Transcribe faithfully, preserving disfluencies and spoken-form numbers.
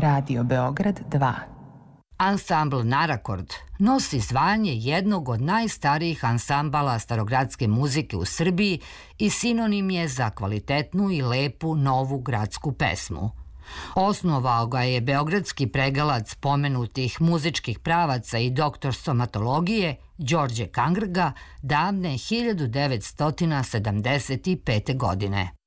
Radio Beograd dva. Ansambl Narakord nosi zvanje jednog od najstarijih ansambala starogradske muzike u Srbiji i sinonim je za kvalitetnu i lepu novu gradsku pesmu. Osnovao ga je beogradski pregalac pomenutih muzičkih pravaca i doktor stomatologije Đorđe Kangrga davne hiljadu devetsto sedamdeset pete. godine.